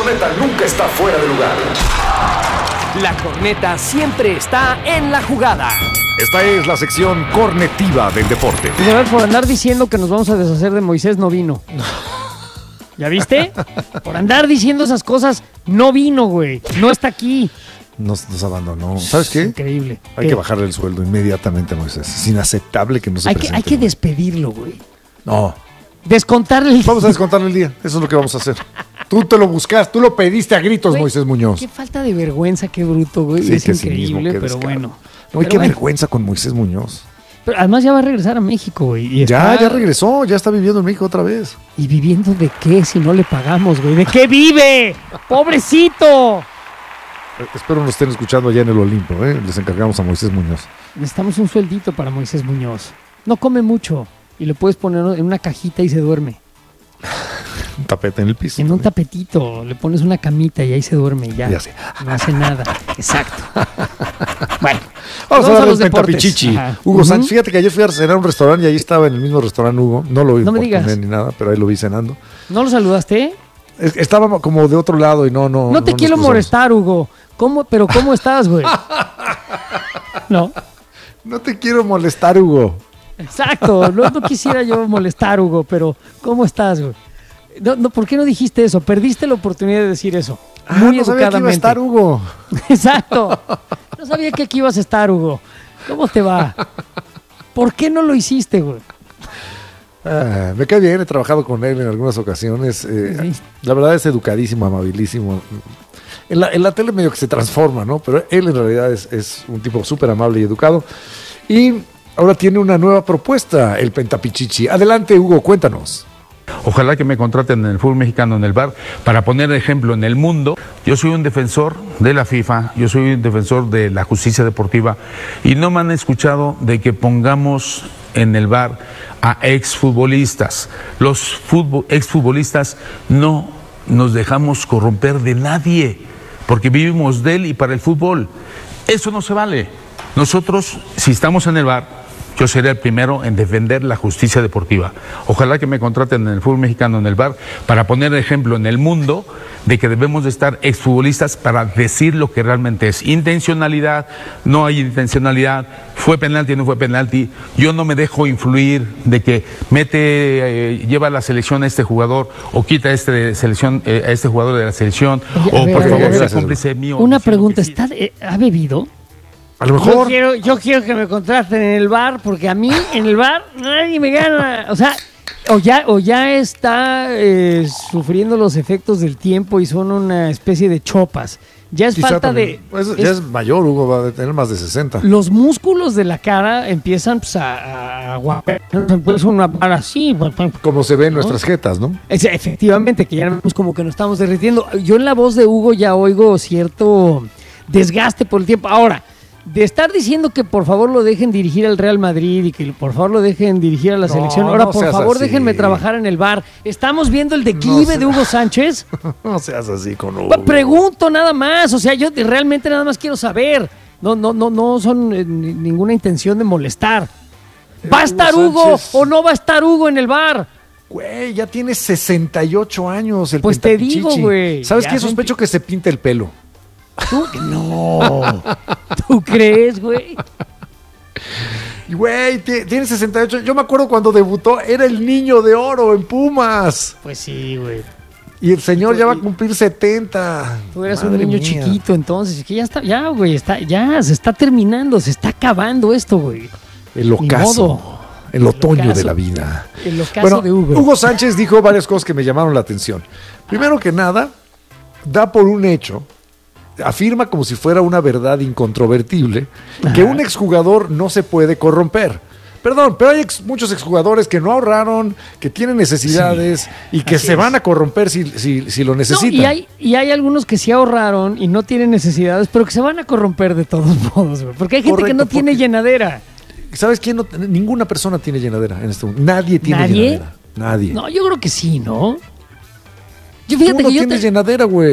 corneta nunca está fuera de lugar. La corneta siempre está en la jugada. Esta es la sección cornetiva del deporte. Y a ver, por andar diciendo que nos vamos a deshacer de Moisés, no vino. ¿Ya viste? Por andar diciendo esas cosas, no vino, güey. No está aquí. Nos abandonó. ¿Sabes qué? Increíble. Hay que bajarle el sueldo inmediatamente a Moisés. Es inaceptable que no se presente. Hay que despedirlo, güey. No. Descontarle el... Vamos a descontarle el día. Eso es lo que vamos a hacer. Tú te lo buscas, tú lo pediste a gritos, Güey, Moisés Muñoz. Qué falta de vergüenza, qué bruto, güey. Sí, es qué increíble, cinismo, qué pero descaro. bueno. No, hay Pero qué bueno. vergüenza con Moisés Muñoz. Pero además ya va a regresar a México, güey. Y Ya regresó, ya está viviendo en México otra vez. ¿Y viviendo de qué si no le pagamos, güey? ¿De qué vive? ¡Pobrecito! Espero nos estén escuchando allá en el Olimpo, ¿eh? Les encargamos a Moisés Muñoz. Necesitamos un sueldito para Moisés Muñoz. No come mucho y le puedes poner en una cajita y se duerme. Un tapete en el piso. En un tapetito, le pones una camita y ahí se duerme y ya. Ya sé. No hace nada. Exacto. Bueno, Vamos a hablar los del deportes. Pentapichichi. Ajá. Hugo Ujú. Sánchez, fíjate que ayer fui a cenar a un restaurante y ahí estaba en el mismo restaurante Hugo. No lo vi No me por digas. comer ni nada, pero ahí lo vi cenando. ¿No lo saludaste? Estaba como de otro lado y no No te nos quiero cruzamos. molestar, Hugo. Pero ¿cómo estás, güey? No. No te quiero molestar, Hugo. Exacto. No quisiera yo molestar, Hugo, pero ¿cómo estás, güey? No, ¿por qué no dijiste eso? Perdiste la oportunidad de decir eso. Muy no sabía que iba a educadamente. estar Hugo. Exacto. No sabía que aquí ibas a estar, Hugo. ¿Cómo te va? ¿Por qué no lo hiciste, güey? Me cae bien, he trabajado con él en algunas ocasiones. Sí. La verdad es educadísimo, amabilísimo. En la tele medio que se transforma, ¿no? Pero él en realidad es un tipo súper amable y educado. Y ahora tiene una nueva propuesta, el Pentapichichi. Adelante, Hugo, cuéntanos. Ojalá que me contraten en el fútbol mexicano, en el VAR, para poner ejemplo en el mundo. Yo soy un defensor de la FIFA, yo soy un defensor de la justicia deportiva y no me han escuchado de que pongamos en el VAR a exfutbolistas. Los exfutbolistas no nos dejamos corromper de nadie, porque vivimos de él y para el fútbol. Eso no se vale. Nosotros, si estamos en el VAR, yo seré el primero en defender la justicia deportiva. Ojalá que me contraten en el fútbol mexicano, en el VAR, para poner ejemplo en el mundo de que debemos de estar exfutbolistas para decir lo que realmente es. Intencionalidad, no hay intencionalidad, fue penalti, no fue penalti. Yo no me dejo influir de que lleva a la selección a este jugador o quita a este jugador de la selección. Oye, a O ver, por a ver, favor, a ver. sea cómplice mío. Una diciendo pregunta. que sí. ¿Ha bebido? A lo mejor. Yo quiero que me contraten en el bar, porque a mí en el bar nadie me gana. O sea, o ya está sufriendo los efectos del tiempo y son una especie de chopas. Ya es Quizá falta también. Pues ya es mayor, Hugo, va a tener más de 60. Los músculos de la cara empiezan pues, a guapear. Pues una para así. Como se ve en nuestras jetas, ¿no? Efectivamente, que ya vemos como que nos estamos derritiendo. Yo en la voz de Hugo ya oigo cierto desgaste por el tiempo. Ahora, de estar diciendo que por favor lo dejen dirigir al Real Madrid y que por favor lo dejen dirigir a la selección. Ahora, no por seas favor, así. déjenme trabajar en el bar. ¿Estamos viendo el declive de Hugo Sánchez? No seas así con Hugo. Pregunto nada más. O sea, yo realmente nada más quiero saber. No son ninguna intención de molestar. ¿Va a estar Hugo Sánchez. o no va a estar Hugo en el bar? Güey, ya tiene 68 años el Pues te Pentapichichi. digo, güey. ¿Sabes Ya qué? son- Sospecho que se pinta el pelo. No. ¿Tú crees, güey? Y, güey, tiene 68. Yo me acuerdo cuando debutó, era el niño de oro en Pumas. Pues sí, güey. Y el señor ya va a cumplir 70. Tú eras Madre un niño mía. chiquito, entonces. Es que ya está, ya, güey, ya se está terminando, se está acabando esto, güey. El Ni ocaso. modo. El otoño ocaso. de la vida. El ocaso Bueno, de Hugo. Hugo Sánchez dijo varias cosas que me llamaron la atención. Primero que nada, da por un hecho, afirma como si fuera una verdad incontrovertible, que un exjugador no se puede corromper. Perdón, pero hay muchos exjugadores que no ahorraron, que tienen necesidades y que así se es. van a corromper si lo No, necesitan. y hay algunos que sí ahorraron y no tienen necesidades, pero que se van a corromper de todos modos, güey. Porque hay gente que Correcto, no tiene porque- llenadera. ¿Sabes quién? Ninguna persona tiene llenadera en este mundo. Nadie tiene ¿Nadie? llenadera. Nadie. No, yo creo que sí, ¿no? Yo Tú fíjate no que yo tienes llenadera, güey.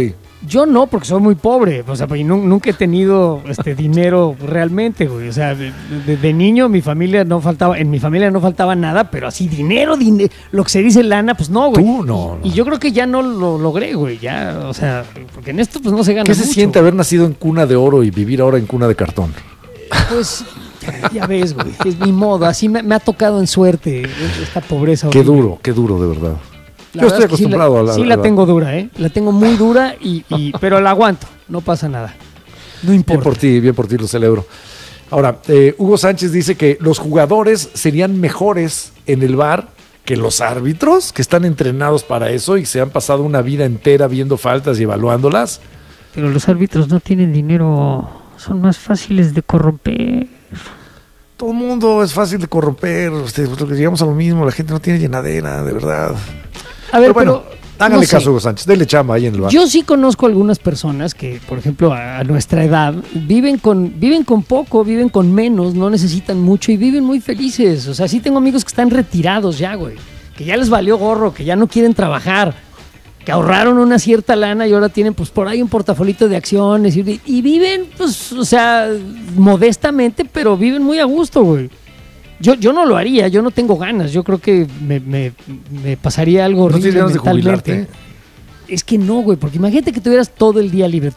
Yo no, porque soy muy pobre, o sea, pues, nunca he tenido dinero realmente, güey. O sea, de niño en mi familia no faltaba nada, pero así dinero, lo que se dice lana, pues no, güey. Tú no. Y yo creo que ya no lo logré, güey, ya, o sea, porque en esto pues no se gana ¿Qué se mucho. siente haber nacido en cuna de oro y vivir ahora en cuna de cartón? Pues ya ves, güey, es mi modo, así me ha tocado en suerte esta pobreza. Qué horrible. duro, de verdad. La Yo verdad estoy es que acostumbrado a la... Sí la tengo dura, ¿eh? La tengo muy dura, pero la aguanto, no pasa nada. No Bien importa. bien por ti, lo celebro. Ahora, Hugo Sánchez dice que los jugadores serían mejores en el VAR que los árbitros, que están entrenados para eso y se han pasado una vida entera viendo faltas y evaluándolas. Pero los árbitros no tienen dinero, son más fáciles de corromper. Todo el mundo es fácil de corromper, llegamos a lo mismo, la gente no tiene llenadera, de verdad. A ver, Pero bueno, háganle no sé. caso a Hugo Sánchez, denle chamba ahí en el VAR. Yo sí conozco algunas personas que, por ejemplo, a nuestra edad, viven con poco, viven con menos, no necesitan mucho y viven muy felices. O sea, sí tengo amigos que están retirados ya, güey. Que ya les valió gorro, que ya no quieren trabajar, que ahorraron una cierta lana y ahora tienen, pues, por ahí un portafolito de acciones y viven, pues, o sea, modestamente, pero viven muy a gusto, güey. Yo no lo haría, yo no tengo ganas, yo creo que me pasaría algo ¿No horrible tienes ganas de mentalmente. jubilarte? Es que no, güey, porque imagínate que tuvieras todo el día libre,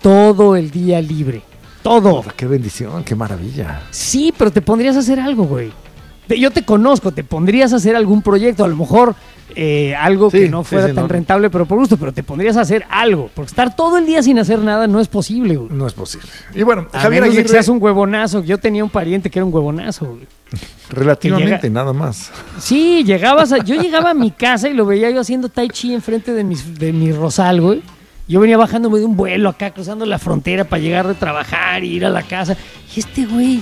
todo. Qué bendición, qué maravilla. Sí, pero te pondrías a hacer algo, güey. Yo te conozco, te pondrías a hacer algún proyecto, a lo mejor algo Sí, que no fuera sí, tan no. rentable, pero por gusto, pero te pondrías a hacer algo, porque estar todo el día sin hacer nada no es posible, güey. No es posible. Y bueno, A Javier menos de que Aguirre, seas un huevonazo. Yo tenía un pariente que era un huevonazo, güey. relativamente, que llega- nada más. Sí, yo llegaba a mi casa y lo veía yo haciendo tai chi enfrente de mi rosal, güey. Yo venía bajándome de un vuelo acá, cruzando la frontera para llegar de trabajar y ir a la casa. Y este güey,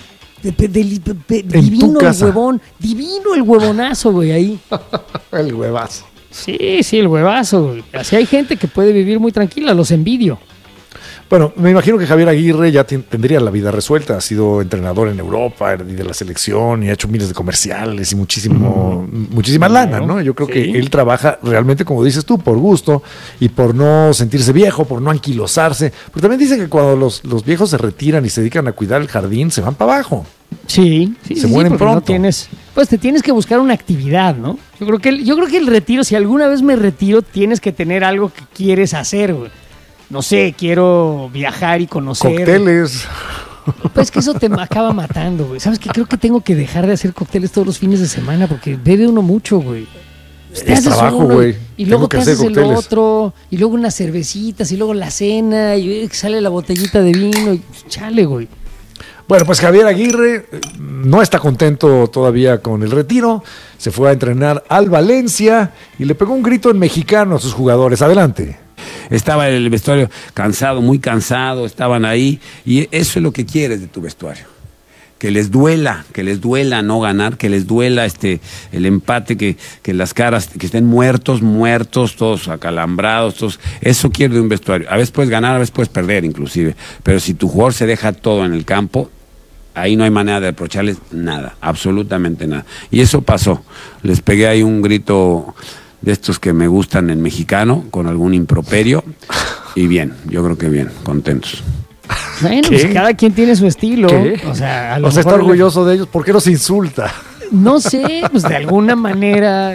divino el casa. huevón, divino el huevonazo, güey, ahí. El huevazo. Sí, el huevazo, güey. Así hay gente que puede vivir muy tranquila, los envidio. Bueno, me imagino que Javier Aguirre ya tendría la vida resuelta. Ha sido entrenador en Europa y de la selección y ha hecho miles de comerciales y muchísima lana, ¿no? Yo creo que él trabaja realmente, como dices tú, por gusto y por no sentirse viejo, por no anquilosarse. Pero también dice que cuando los viejos se retiran y se dedican a cuidar el jardín, se van para abajo. Sí, Se mueren porque pronto. Pues te tienes que buscar una actividad, ¿no? Yo creo que el retiro, si alguna vez me retiro, tienes que tener algo que quieres hacer, güey. No sé, quiero viajar y conocer. Cócteles. Pues que eso te acaba matando, güey. ¿Sabes qué? Creo que tengo que dejar de hacer cócteles todos los fines de semana porque bebe uno mucho, güey. Te Es haces trabajo, uno güey. Y luego Tengo que te hacer haces el cócteles. otro, y luego unas cervecitas, y luego la cena, y sale la botellita de vino, y chale, güey. Bueno, pues Javier Aguirre no está contento todavía con el retiro. Se fue a entrenar al Valencia y le pegó un grito en mexicano a sus jugadores. Adelante. Estaba el vestuario cansado, muy cansado, estaban ahí, y eso es lo que quieres de tu vestuario. Que les duela no ganar, que les duela el empate, que las caras, que estén muertos, todos acalambrados, todos. Eso quiero de un vestuario. A veces puedes ganar, a veces puedes perder inclusive, pero si tu jugador se deja todo en el campo, ahí no hay manera de reprocharles nada, absolutamente nada. Y eso pasó. Les pegué ahí un grito de estos que me gustan en mexicano, con algún improperio, y bien, yo creo que bien, contentos. Bueno, ¿Qué? pues cada quien tiene su estilo. ¿Qué? O sea, a lo O sea, está mejor orgulloso de ellos. ¿Por qué los insulta? no sé, pues de alguna manera,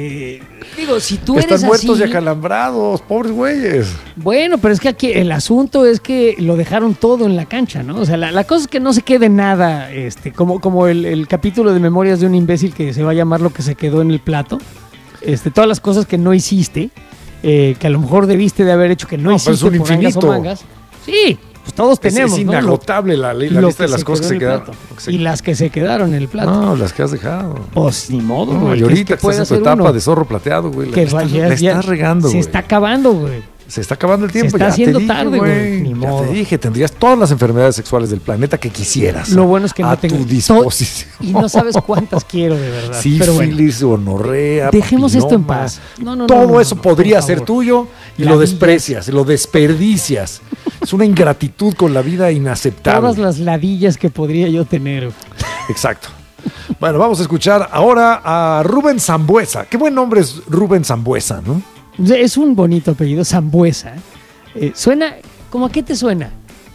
digo, si tú Están eres muertos así, y acalambrados, pobres güeyes. bueno, pero es que aquí el asunto es que lo dejaron todo en la cancha, ¿no? O sea, la cosa es que no se quede nada, como el capítulo de Memorias de un imbécil que se va a llamar Lo que se quedó en el plato. Todas las cosas que no hiciste, que a lo mejor debiste de haber hecho que no No, pero es hiciste un por angas o infinito. mangas. Sí, pues todos tenemos, es ¿no? inagotable la Lo lista de las cosas que se quedó en el quedaron. plato. Y las que se quedaron en el plato. No, las que has dejado. Pues ni modo, No, güey. y ahorita que puede estás en tu hacer etapa uno? de zorro plateado, güey. Que la ya- estás regando, Se güey. está acabando, güey. Se está acabando el tiempo. está ya haciendo te dije, tarde, güey. Ni Ya modo. te dije, tendrías todas las enfermedades sexuales del planeta que quisieras. Lo bueno es que no a tengo tu disposición. Y no sabes cuántas quiero, de verdad. Pero bueno, Sífilis, gonorrea, dejemos esto en papiloma. paz. No, Todo eso no, podría por ser favor. tuyo y lo Ladillas. desprecias, lo desperdicias. Es una ingratitud con la vida inaceptable. Todas las ladillas que podría yo tener, güey. Exacto. Bueno, vamos a escuchar ahora a Rubén Sambuesa. Qué buen nombre es Rubén Sambuesa, ¿no? Es un bonito apellido, Sambuesa. Suena ¿Cómo a qué te suena?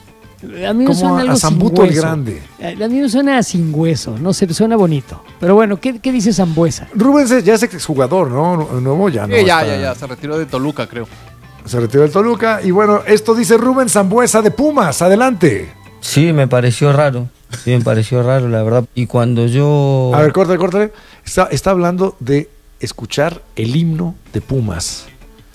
A mí me Como suena algo a sin Zambuto el hueso. Grande. A mí me suena a sin hueso, no sé, suena bonito. Pero bueno, ¿qué dice Zambuesa? Rubens ya es exjugador, ¿no? Nuevo ya no. Sí, ya, está- ya. Se retiró de Toluca, creo. Se retiró del Toluca. Y bueno, esto dice Rubens Zambuesa de Pumas. Adelante. Sí, me pareció raro. Sí, me pareció raro, la verdad. Y cuando yo... A ver, córtale. Está hablando de escuchar el himno de Pumas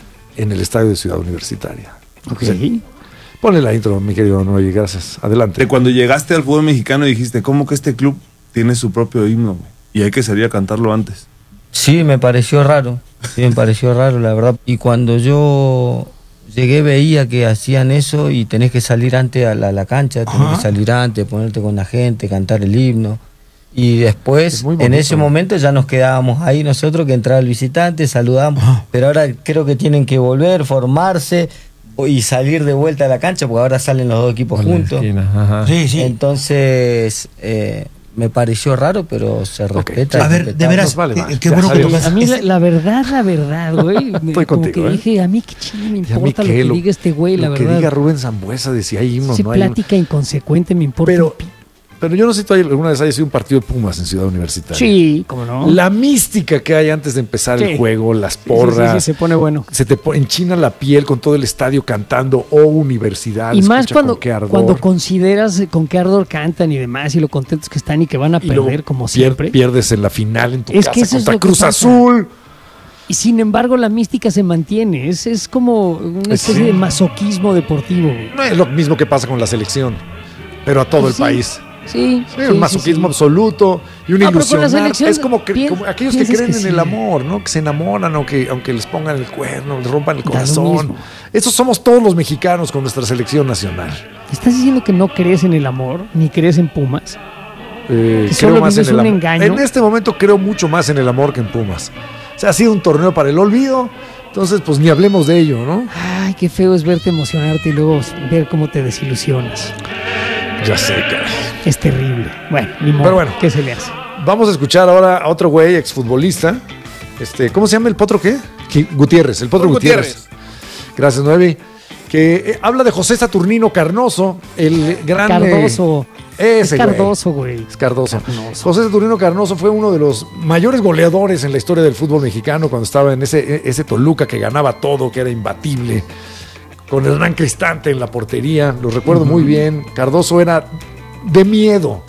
en el estadio de Ciudad Universitaria. Ok. Sí. Ponle la intro, mi querido Noy, gracias. Adelante. De cuando llegaste al fútbol mexicano dijiste, ¿cómo que este club tiene su propio himno, güey? Y hay que salir a cantarlo antes. Sí, me pareció raro. Sí, me pareció raro, la verdad. Y cuando yo llegué veía que hacían eso y tenés que salir antes a la cancha, tenés que salir antes, ponerte con la gente, cantar el himno. Y después, Es muy bonito. en ese momento ya nos quedábamos ahí nosotros, que entraba el visitante, saludamos. Pero ahora creo que tienen que volver, formarse y salir de vuelta a la cancha, porque ahora salen los dos equipos juntos. Sí, sí. Entonces, me pareció raro, pero se respeta. A ver, de veras, vale, vale. qué Ya, bueno que adiós. tocas. A mí la verdad, güey, Estoy como contigo, que ¿eh? dije, a mí qué chile me Y a mí importa lo qué, que diga este güey, la lo que verdad. diga Rubén Zambuesa de si hay himno o Esa no hay himno. plática inconsecuente me importa. Pero yo no sé si tú alguna vez hayas sido un partido de Pumas en Ciudad Universitaria. Sí, cómo no. La mística que hay antes de empezar Sí. el juego, las Sí, porras. sí, se pone bueno. Se te enchina la piel con todo el estadio cantando "Oh Universidad". Y más escucha con qué ardor. cuando consideras con qué ardor cantan y demás, y lo contentos que están y que van a Y luego perder como pier- siempre. pierdes en la final en tu Es casa que eso es contra lo que Cruz pasa. Azul. Y sin embargo la mística se mantiene. Es como una especie de masoquismo deportivo. Güey. No es lo mismo que pasa con la selección, pero a todo Pues el sí. país. Sí, Sí, un masoquismo absoluto y una Ah, pero con la ilusión. selección Es como, como aquellos que piensas creen que en sí. el amor, ¿no? Que se enamoran, aunque les pongan el cuerno, les rompan el Da lo corazón. mismo. Esos somos todos los mexicanos con nuestra selección nacional. ¿Estás diciendo que no crees en el amor, ni crees en Pumas? Que Que solo vives un amor. engaño. En este momento creo mucho más en el amor que en Pumas. O sea, ha sido un torneo para el olvido, entonces pues ni hablemos de ello, ¿no? Ay, qué feo es verte emocionarte y luego ver cómo te desilusionas. Ya sé, caray. Es terrible. Bueno, ni modo. Pero bueno. ¿Qué se le hace? Vamos a escuchar ahora a otro güey, exfutbolista. ¿Cómo se llama el potro qué? Gutiérrez, el potro Gutiérrez. Gracias, Noevi. Que habla de José Saturnino Carnoso, el gran... Cardoso. Ese Es güey. Cardoso, güey. Es Cardoso. José Saturnino Carnoso fue uno de los mayores goleadores en la historia del fútbol mexicano cuando estaba en ese Toluca que ganaba todo, que era imbatible, con Hernán Cristante en la portería. Lo recuerdo muy bien. Cardoso era de miedo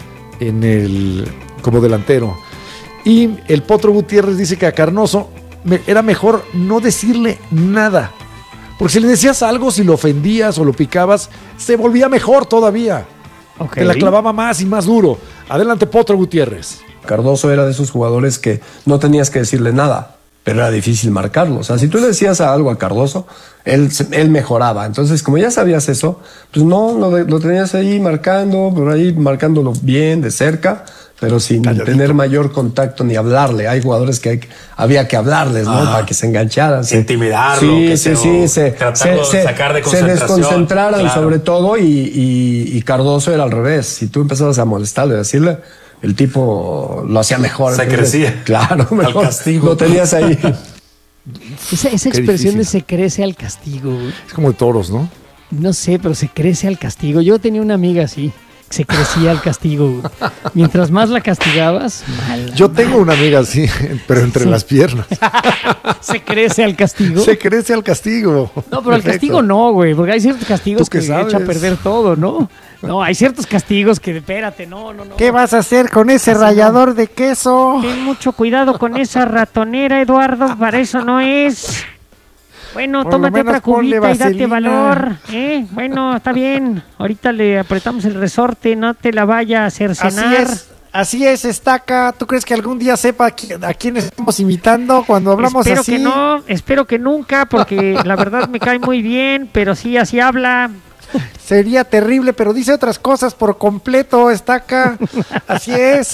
como delantero. Y el Potro Gutiérrez dice que a Carnoso era mejor no decirle nada. Porque si le decías algo, si lo ofendías o lo picabas, se volvía mejor todavía. Ok. Te la clavaba más y más duro. Adelante, Potro Gutiérrez. Cardoso era de esos jugadores que no tenías que decirle nada, pero era difícil marcarlo. O sea, si tú le decías algo a Cardoso, él mejoraba. Entonces, como ya sabías eso, pues no, lo tenías ahí marcando, por ahí marcándolo bien, de cerca, pero sin tener mayor contacto ni hablarle. Hay jugadores que había que hablarles, ¿no? Para que se engancharan. Intimidarlo, Sí, que tratarlo de sacar de se concentración. desconcentraran, Claro. sobre todo, y Cardoso era al revés. Si tú empezabas a molestarle, a decirle, el tipo lo hacía mejor. Se Entonces, crecía. Claro, mejor. castigo. Lo tenías ahí. Esa expresión difícil. de se crece al castigo, güey. Es como de toros, ¿no? No sé, pero se crece al castigo. Yo tenía una amiga así, que se crecía al castigo, güey. Mientras más la castigabas, mal. Yo tengo una amiga así, pero entre las piernas. Se crece al castigo. Se crece al castigo. No, pero al Perfecto. castigo no, güey, porque hay ciertos castigos ¿Tú qué que sabes? echa a perder todo, ¿no? No, hay ciertos castigos que, espérate, no. ¿Qué vas a hacer con ese Así rallador de queso? Ten mucho cuidado con esa ratonera, Eduardo, para eso no es. Bueno, Por lo tómate menos otra ponle cubita y date vaselina. valor, ¿eh? Bueno, está bien. Ahorita le apretamos el resorte, no te la vaya a cercenar. Así es, Estaca. ¿Tú crees que algún día sepa a quién estamos imitando cuando hablamos Espero así? que no, espero que nunca, porque la verdad me cae muy bien, pero sí, así habla. Sería terrible, pero dice otras cosas por completo, Estaca. Así es.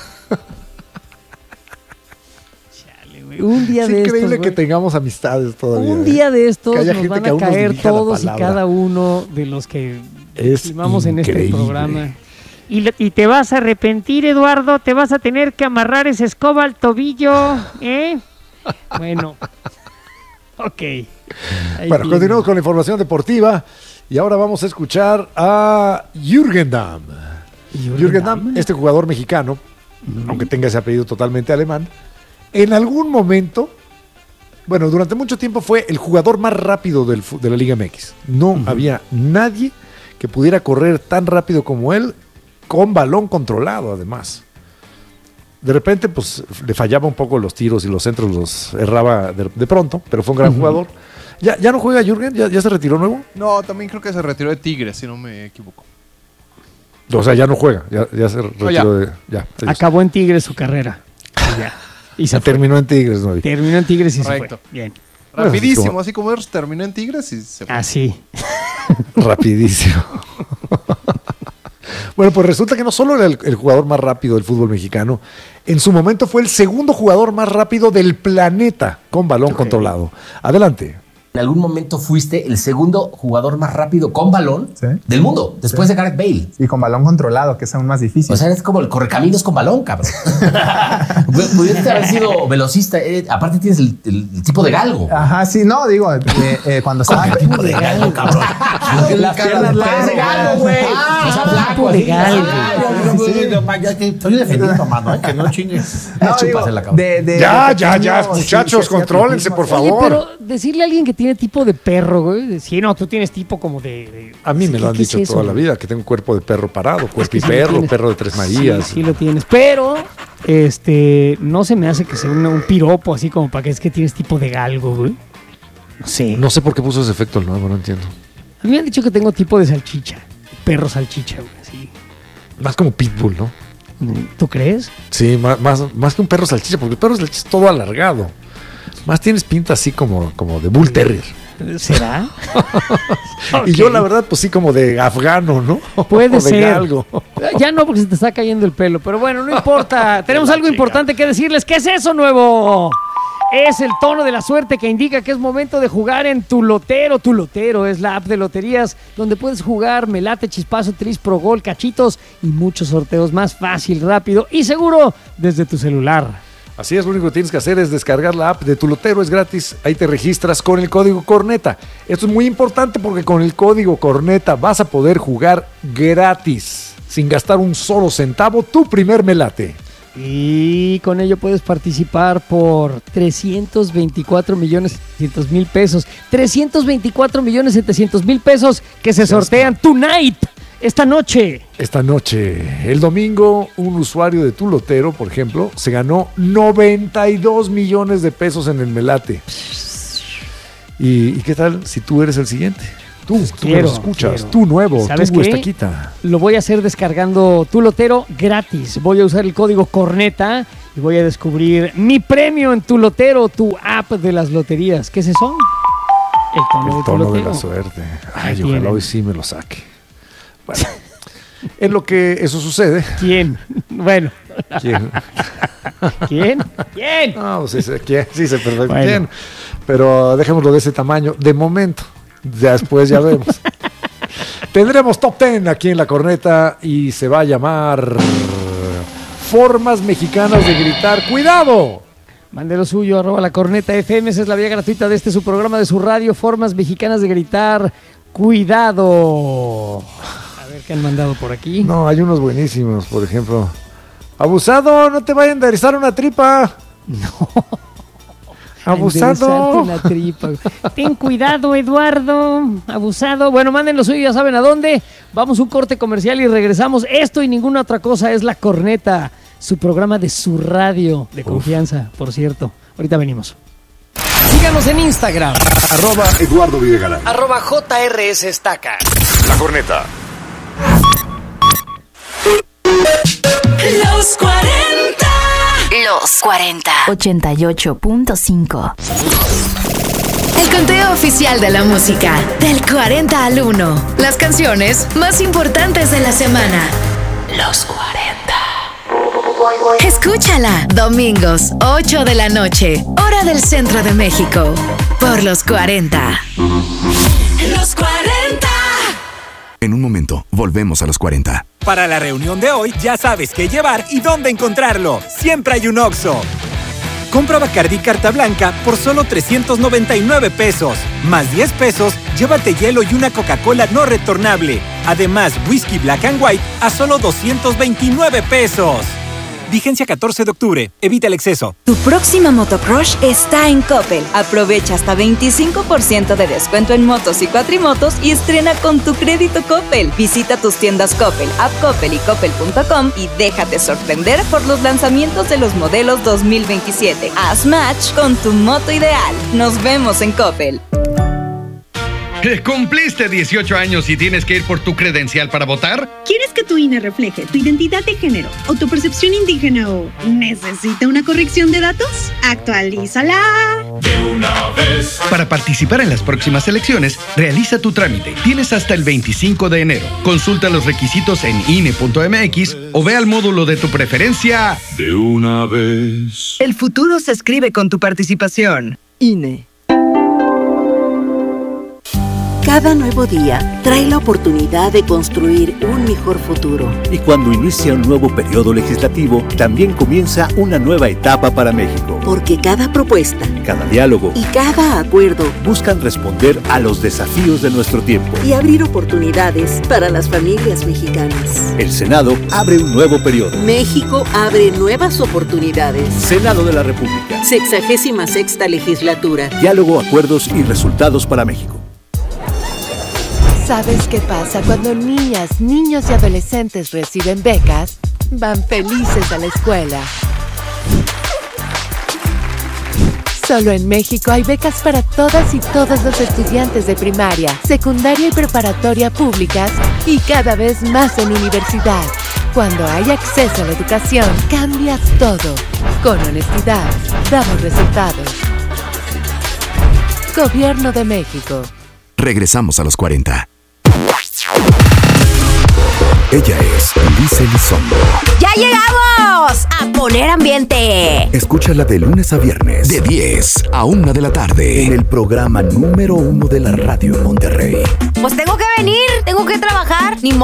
Un día Es de increíble estos, que güey, tengamos amistades todavía. un día de estos Que haya nos gente van que a aún nos caer dirija la todos y palabra. cada uno de los que Es estimamos en este increíble. programa. Y te vas a arrepentir, Eduardo, te vas a tener que amarrar esa escoba al tobillo, ¿eh? Bueno, ok. Ahí Bueno, tiene. continuamos con la información deportiva. Y ahora vamos a escuchar a Jürgen Damm. Jürgen Damm, este jugador mexicano, aunque tenga ese apellido totalmente alemán, en algún momento, bueno, durante mucho tiempo fue el jugador más rápido de la Liga MX. No había nadie que pudiera correr tan rápido como él, con balón controlado además. De repente, pues, le fallaba un poco los tiros y los centros los erraba de pronto, pero fue un gran jugador. ¿Ya no juega Jürgen? ¿Ya se retiró nuevo? No, también creo que se retiró de Tigres, si no me equivoco. O sea, ya no juega, ya se retiró de... Ya, acabó en Tigres su carrera. Y se terminó en Tigres, ¿no? Terminó en Tigres y Correcto. se fue. Bien. Rapidísimo, así como terminó en Tigres y se fue. Así. Rapidísimo. Bueno, pues resulta que no solo era el jugador más rápido del fútbol mexicano, en su momento fue el segundo jugador más rápido del planeta con balón controlado. Adelante. En algún momento fuiste el segundo jugador más rápido con balón del mundo, después de Gareth Bale. Y con balón controlado, que es aún más difícil. O sea, eres como el correcaminos con balón, cabrón. Pudiste haber sido velocista. Aparte tienes el tipo de galgo. Ajá, sí, no, digo, cuando estaba... ¿Qué tipo de galgo, cabrón? Las piernas de galgo, güey. O sea, blanco de galgo. Estoy defendiendo, mano, que no chingues. Ya, muchachos, contrólense, por favor. Oye, pero decirle a alguien que tiene tipo de perro, güey. Sí, no, tú tienes tipo como de... A mí me lo han dicho toda la vida, que tengo un cuerpo de perro parado, cuerpo y perro, perro de Tres Marías. Sí, lo tienes. Pero, no se me hace que sea un piropo así como para que es que tienes tipo de galgo, güey. No sé. No sé por qué puso ese efecto el nuevo, no entiendo. A mí me han dicho que tengo tipo de salchicha. Perro salchicha, güey, así. Más como pitbull, ¿no? ¿Tú crees? Sí, más que un perro salchicha, porque el perro salchicha es todo alargado. Más tienes pinta así como de bull terrier. ¿Será? Y yo la verdad, pues sí, como de afgano, ¿no? Puede ser. Algo. Ya no, porque se te está cayendo el pelo. Pero bueno, no importa. Tenemos algo importante que decirles. ¿Qué es eso nuevo? Es el tono de la suerte que indica que es momento de jugar en Tu Lotero. Tu Lotero es la app de loterías donde puedes jugar Melate, Chispazo, Tris, Pro Gol, Cachitos y muchos sorteos más fácil, rápido y seguro desde tu celular. Así es, lo único que tienes que hacer es descargar la app de Tu Lotero, es gratis. Ahí te registras con el código Corneta. Esto es muy importante porque con el código Corneta vas a poder jugar gratis, sin gastar un solo centavo, tu primer melate. Y con ello puedes participar por 324.700.000 pesos. 324.700.000 pesos que se sortean tonight. Esta noche, el domingo, un usuario de Tu Lotero, por ejemplo, se ganó 92 millones de pesos en el melate. ¿Y qué tal si tú eres el siguiente? Tú me lo escuchas, tú nuevo, ¿sabes tú qué? Estaquita. Lo voy a hacer descargando Tu Lotero gratis. Voy a usar el código Corneta y voy a descubrir mi premio en Tu Lotero, tu app de las loterías. ¿Qué es eso? El tono de la suerte. Ay, ojalá hoy sí me lo saque. Bueno, en lo que eso sucede. ¿Quién? Bueno. ¿Quién? ¿Quién? ¿Quién? No, sí sé quién, sí sé perfecto bueno. quién. Pero dejémoslo de ese tamaño de momento. Después ya vemos. Tendremos Top 10 aquí en La Corneta y se va a llamar Formas Mexicanas de Gritar. ¡Cuidado! Mande lo suyo, @La Corneta FM. Esa es la vía gratuita de su programa, de su radio. Formas Mexicanas de Gritar. ¡Cuidado! A ver qué han mandado por aquí. No, hay unos buenísimos, por ejemplo. Abusado, no te vaya a enderezar una tripa. No. Abusado. La tripa. Ten cuidado, Eduardo. Abusado. Bueno, manden lo suyo, ya saben a dónde. Vamos a un corte comercial y regresamos. Esto y ninguna otra cosa es La Corneta, su programa de su radio de confianza, por cierto. Ahorita venimos. Síganos en Instagram. @Eduardo Videgaray. @JRS Estaca. La Corneta. Los 40. Los 40. 88.5. El conteo oficial de la música. Del 40 al 1. Las canciones más importantes de la semana. Los 40. Escúchala. Domingos, 8 de la noche. Hora del centro de México. Por los 40. Los 40. En un momento, volvemos a los 40. Para la reunión de hoy, ya sabes qué llevar y dónde encontrarlo. Siempre hay un Oxxo. Compra Bacardí Carta Blanca por solo 399 pesos. Más 10 pesos, llévate hielo y una Coca-Cola no retornable. Además, Whisky Black and White a solo 229 pesos. Vigencia 14 de octubre. Evita el exceso. Tu próxima motocrush está en Coppel. Aprovecha hasta 25% de descuento en motos y cuatrimotos y estrena con tu crédito Coppel. Visita tus tiendas Coppel, App Coppel y Coppel.com y déjate sorprender por los lanzamientos de los modelos 2027. Haz match con tu moto ideal. Nos vemos en Coppel. ¿Cumpliste 18 años y tienes que ir por tu credencial para votar? ¿Quieres que tu INE refleje tu identidad de género o tu percepción indígena o necesita una corrección de datos? ¡Actualízala! De una vez. Para participar en las próximas elecciones, realiza tu trámite. Tienes hasta el 25 de enero. Consulta los requisitos en INE.mx o ve al módulo de tu preferencia. De una vez. El futuro se escribe con tu participación. INE. Cada nuevo día trae la oportunidad de construir un mejor futuro. Y cuando inicia un nuevo periodo legislativo, también comienza una nueva etapa para México. Porque cada propuesta, cada diálogo y cada acuerdo buscan responder a los desafíos de nuestro tiempo y abrir oportunidades para las familias mexicanas. El Senado abre un nuevo periodo. México abre nuevas oportunidades. Senado de la República. 66ª legislatura. Diálogo, acuerdos y resultados para México. ¿Sabes qué pasa cuando niñas, niños y adolescentes reciben becas? Van felices a la escuela. Solo en México hay becas para todas y todos los estudiantes de primaria, secundaria y preparatoria públicas y cada vez más en universidad. Cuando hay acceso a la educación, cambias todo. Con honestidad, damos resultados. Gobierno de México. Regresamos a los 40. Ella es Lice Elizondo. ¡Ya llegamos! ¡A poner ambiente! Escúchala de lunes a viernes, de 10 a 1 de la tarde, en el programa número 1 de la radio en Monterrey. Pues tengo que venir.